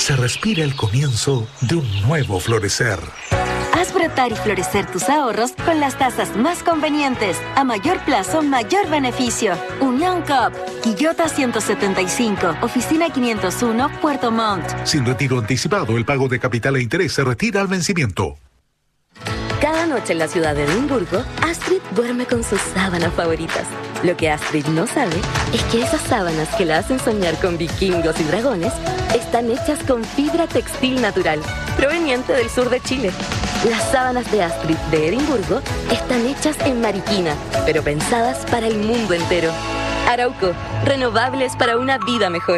se respira el comienzo de un nuevo florecer. Haz brotar y florecer tus ahorros con las tasas más convenientes. A mayor plazo, mayor beneficio. Unión Coop, Quillota 175, Oficina 501, Puerto Montt. Sin retiro anticipado, el pago de capital e interés se retira al vencimiento. Cada noche en la ciudad de Edimburgo, Astrid duerme con sus sábanas favoritas. Lo que Astrid no sabe es que esas sábanas que la hacen soñar con vikingos y dragones están hechas con fibra textil natural, proveniente del sur de Chile. Las sábanas de Astrid de Edimburgo están hechas en Mariquina, pero pensadas para el mundo entero. Arauco, renovables para una vida mejor.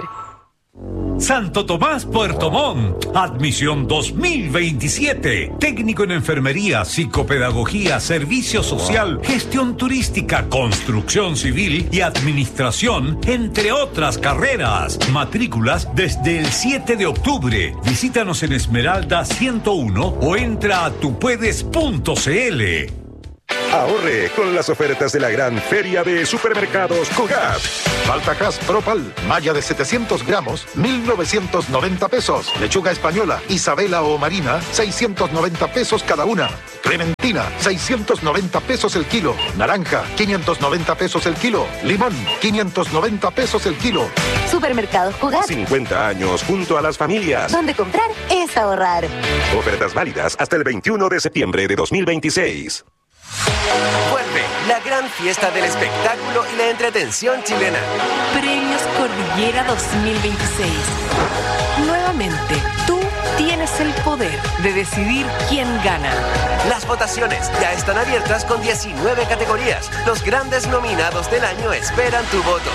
Santo Tomás, Puerto Montt, admisión 2027. Técnico en enfermería, psicopedagogía, servicio social, gestión turística, construcción civil y administración, entre otras carreras. Matrículas desde el 7 de octubre. Visítanos en Esmeralda 101 o entra a tupuedes.cl. Ahorre con las ofertas de la gran feria de supermercados Cogat. Baltacás Propal, malla de 700 gramos, 1,990 pesos. Lechuga española, Isabela o Marina, 690 pesos cada una. Clementina, 690 pesos el kilo. Naranja, 590 pesos el kilo. Limón, 590 pesos el kilo. Supermercados Cogat. 50 años junto a las familias. Donde comprar es ahorrar. Ofertas válidas hasta el 21 de septiembre de 2026. Vuelve la gran fiesta del espectáculo y la entretención chilena. Premios Cordillera 2026. Nuevamente, tú tienes el poder de decidir quién gana. Las votaciones ya están abiertas con 19 categorías. Los grandes nominados del año esperan tu voto.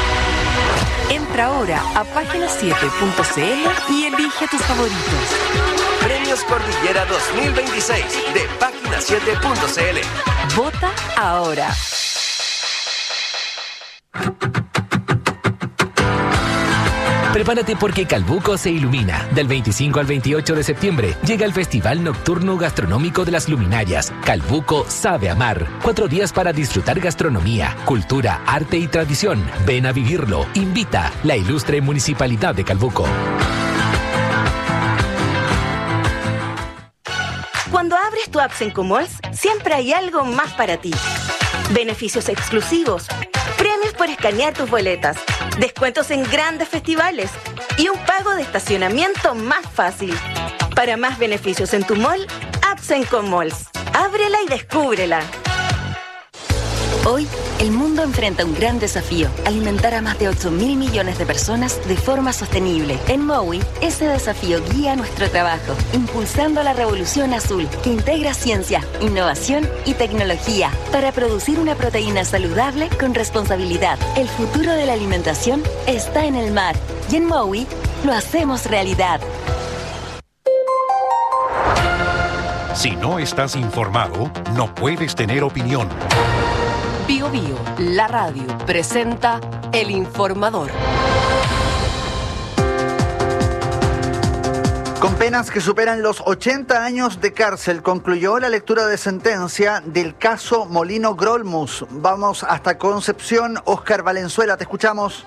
Entra ahora a página7.cl y elige tus favoritos. Premios Cordillera 2026 de página7.cl. Vota ahora. Prepárate porque Calbuco se ilumina. Del 25 al 28 de septiembre llega el Festival Nocturno Gastronómico de las Luminarias. Calbuco sabe amar. 4 días para disfrutar gastronomía, cultura, arte y tradición. Ven a vivirlo. Invita la ilustre Municipalidad de Calbuco. Cuando abres tu app en Comalls, siempre hay algo más para ti. Beneficios exclusivos, premios por escanear tus boletas, descuentos en grandes festivales y un pago de estacionamiento más fácil. Para más beneficios en tu mall, apps en Comalls. Ábrela y descúbrela. Hoy, el mundo enfrenta un gran desafío: alimentar a más de 8.000 millones de personas de forma sostenible. En Mowi, ese desafío guía nuestro trabajo, impulsando la revolución azul, que integra ciencia, innovación y tecnología para producir una proteína saludable con responsabilidad. El futuro de la alimentación está en el mar, y en Mowi lo hacemos realidad. Si no estás informado, no puedes tener opinión. Bio Bio, la radio, presenta El Informador. Con penas que superan los 80 años de cárcel, concluyó la lectura de sentencia del caso Molino Grolmus. Vamos hasta Concepción. Óscar Valenzuela, te escuchamos.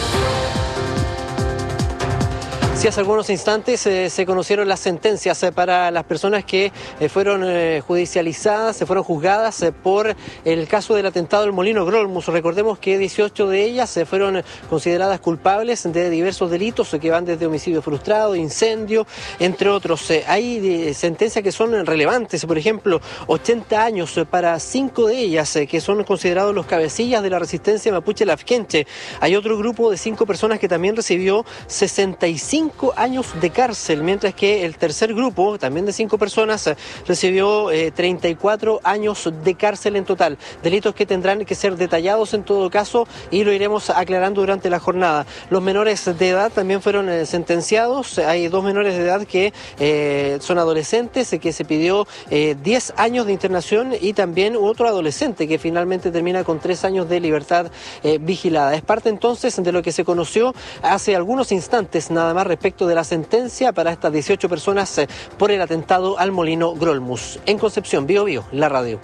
Sí, hace algunos instantes se conocieron las sentencias para las personas que fueron judicializadas, se fueron juzgadas por el caso del atentado del Molino Grolmus. Recordemos que 18 de ellas fueron consideradas culpables de diversos delitos que van desde homicidio frustrado, incendio, entre otros. Hay sentencias que son relevantes, por ejemplo, 80 años para 5 de ellas que son considerados los cabecillas de la resistencia mapuche lafkenche. Hay otro grupo de 5 personas que también recibió 65 años de cárcel, mientras que el tercer grupo, también de 5 personas, recibió 34 años de cárcel en total. Delitos que tendrán que ser detallados en todo caso y lo iremos aclarando durante la jornada. Los menores de edad también fueron sentenciados. Hay 2 menores de edad que son adolescentes, que se pidió 10 años de internación, y también otro adolescente que finalmente termina con 3 años de libertad vigilada. Es parte entonces de lo que se conoció hace algunos instantes nada más respecto de la sentencia para estas 18 personas por el atentado al Molino Grolmus. En Concepción, Bio Bio, la radio.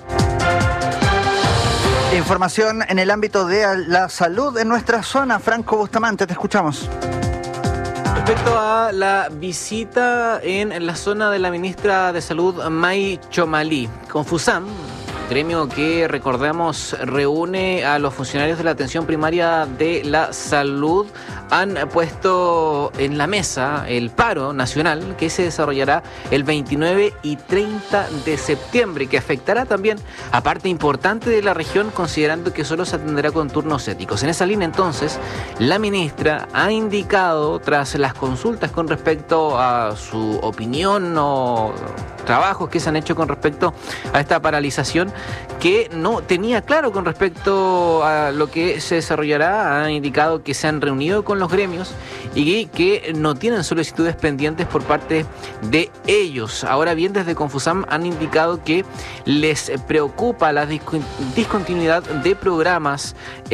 Información en el ámbito de la salud en nuestra zona. Franco Bustamante, te escuchamos. respecto a la visita en la zona de la ministra de Salud, May Chomalí. Confusam, gremio que, recordemos, reúne a los funcionarios de la atención primaria de la salud, han puesto en la mesa el paro nacional que se desarrollará el 29 y 30 de septiembre, que afectará también a parte importante de la región, considerando que solo se atenderá con turnos éticos. En esa línea, entonces, la ministra ha indicado, tras las consultas con respecto a su opinión o trabajos que se han hecho con respecto a esta paralización, que no tenía claro con respecto a lo que se desarrollará. Ha indicado que se han reunido con los gremios y que no tienen solicitudes pendientes por parte de ellos. Ahora bien, desde Confusam han indicado que les preocupa la discontinuidad de programas.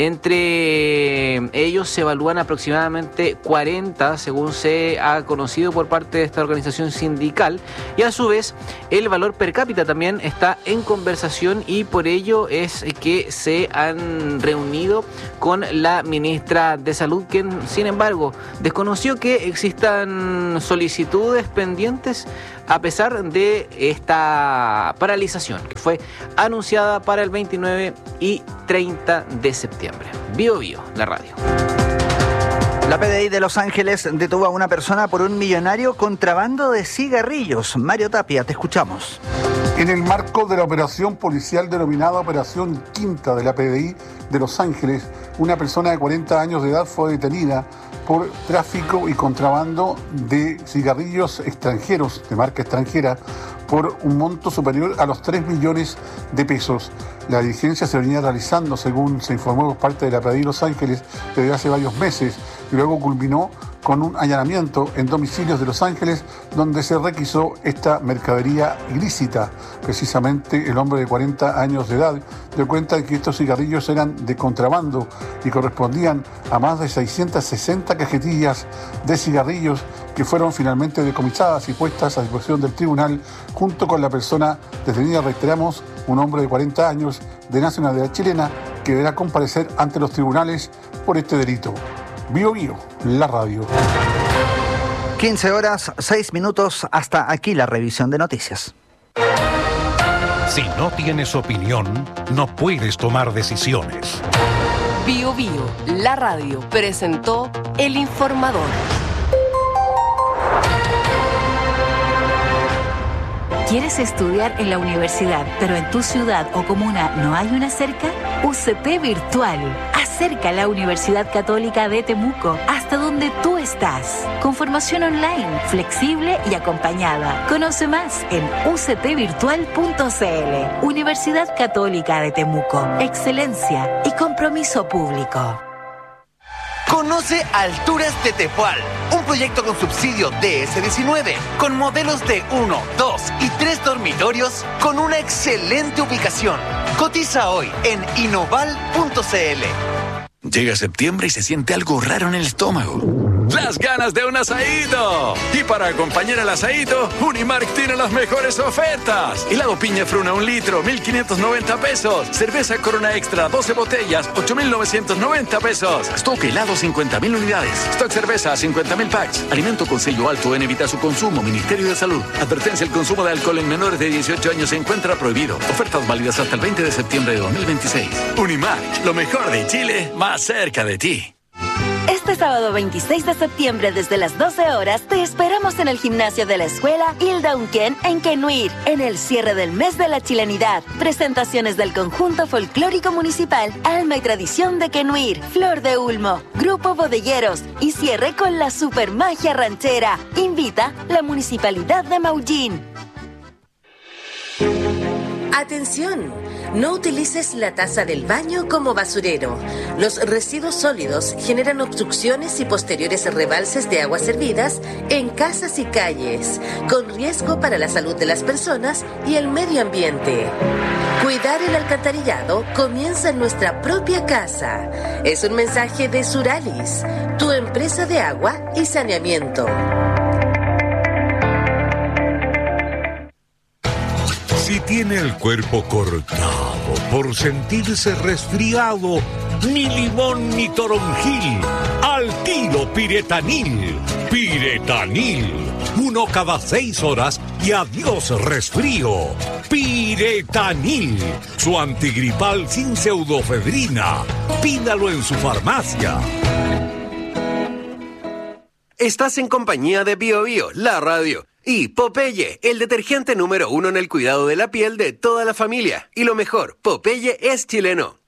Entre ellos se evalúan aproximadamente 40, según se ha conocido por parte de esta organización sindical, y a su vez el valor per cápita también está en conversación, y por ello es que se han reunido con la ministra de Salud, quien sin embargo desconoció que existan solicitudes pendientes a pesar de esta paralización que fue anunciada para el 29 y 30 de septiembre. Bio Bio, la radio. La PDI de Los Ángeles detuvo a una persona por un millonario contrabando de cigarrillos. Mario Tapia, te escuchamos. En el marco de la operación policial denominada Operación Quinta de la PDI de Los Ángeles, una persona de 40 años de edad fue detenida por tráfico y contrabando de cigarrillos extranjeros, de marca extranjera, por un monto superior a los 3 millones de pesos. La diligencia se venía realizando, según se informó por parte de la PDI Los Ángeles, desde hace varios meses, y luego culminó con un allanamiento en domicilios de Los Ángeles, donde se requisó esta mercadería ilícita. Precisamente el hombre de 40 años de edad dio cuenta de que estos cigarrillos eran de contrabando y correspondían a más de 660 cajetillas de cigarrillos que fueron finalmente decomisadas y puestas a disposición del tribunal, junto con la persona detenida, reiteramos, un hombre de 40 años de nacionalidad chilena, que deberá comparecer ante los tribunales por este delito. Bio Bio, la radio. 15 horas, 6 minutos, hasta aquí la revisión de noticias. Si no tienes opinión, no puedes tomar decisiones. Bio Bio, la radio, presentó El Informador. ¿Quieres estudiar en la universidad, pero en tu ciudad o comuna no hay una cerca? UCT Virtual. Acerca la Universidad Católica de Temuco hasta donde tú estás. Con formación online, flexible y acompañada. Conoce más en uctvirtual.cl. Universidad Católica de Temuco. Excelencia y compromiso público. Conoce Alturas de Tepual, un proyecto con subsidio DS-19, con modelos de 1, 2 y 3 dormitorios con una excelente ubicación. Cotiza hoy en inoval.cl. Llega septiembre y se siente algo raro en el estómago. ¡Las ganas de un asaído! Y para acompañar al asaído, Unimark tiene las mejores ofertas. Helado piña fruna 1 litro, 1,590 pesos. Cerveza Corona Extra, 12 botellas, 8,990 pesos. Stock helado, 50,000 unidades. Stock cerveza, 50,000 packs. Alimento con sello alto en evitar su consumo. Ministerio de Salud. Advertencia: el consumo de alcohol en menores de 18 años se encuentra prohibido. Ofertas válidas hasta el 20 de septiembre de 2026. Unimark, lo mejor de Chile, más cerca de ti. Este sábado 26 de septiembre, desde las 12 horas, te esperamos en el gimnasio de la escuela Hilda Unquén en Quenuir, en el cierre del mes de la chilenidad. Presentaciones del conjunto folclórico municipal Alma y Tradición de Quenuir, Flor de Ulmo, Grupo Bodelleros y cierre con la supermagia ranchera. Invita la Municipalidad de Maullín. ¡Atención! No utilices la taza del baño como basurero. Los residuos sólidos generan obstrucciones y posteriores rebalses de aguas servidas en casas y calles, con riesgo para la salud de las personas y el medio ambiente. Cuidar el alcantarillado comienza en nuestra propia casa. Es un mensaje de Suralis, tu empresa de agua y saneamiento. Si tiene el cuerpo cortado por sentirse resfriado, ni limón ni toronjil, al tiro Piretanil. Piretanil. 1 cada 6 horas y adiós resfrío. Piretanil. Su antigripal sin pseudofedrina. Pídalo en su farmacia. Estás en compañía de Bio Bio, la radio. Y Popeye, el detergente número 1 en el cuidado de la piel de toda la familia. Y lo mejor, Popeye es chileno.